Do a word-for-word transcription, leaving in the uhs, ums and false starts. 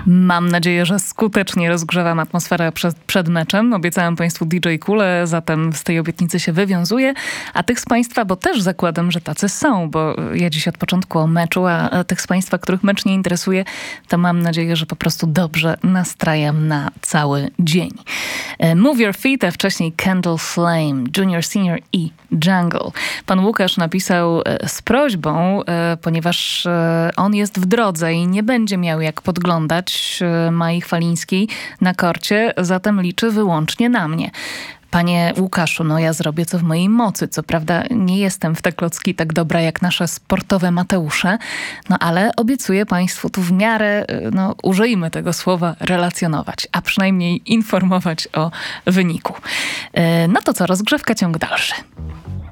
Mam nadzieję, że skutecznie rozgrzewam atmosferę przed, przed meczem. Obiecałem Państwu D J Kulę, zatem z tej obietnicy się wywiązuję. A tych z Państwa, bo też zakładam, że tacy są, bo ja dziś od początku o meczu, a tych z Państwa, których mecz nie interesuje, to mam nadzieję, że po prostu dobrze nastrajam na cały dzień. Move Your Feet, a wcześniej Candle Flame, Junior, Senior i Jungle. Pan Łukasz napisał z prośbą, ponieważ on jest w drodze i nie będzie miał jak podglądać Mai Chwalińskiej na korcie, zatem liczy wyłącznie na mnie. Panie Łukaszu, no ja zrobię co w mojej mocy. Co prawda nie jestem w te klocki tak dobra jak nasze sportowe Mateusze, no ale obiecuję Państwu tu w miarę, no użyjmy tego słowa, relacjonować, a przynajmniej informować o wyniku. No to co, rozgrzewka, ciąg dalszy.